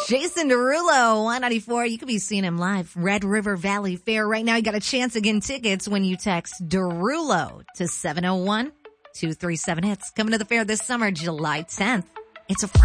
Jason Derulo, 194. You could be seeing him live, Red River Valley Fair. Right now, you got a chance to get tickets when you text Derulo to 701-237-HITS. Coming to the fair this summer, July 10th. It's a Friday.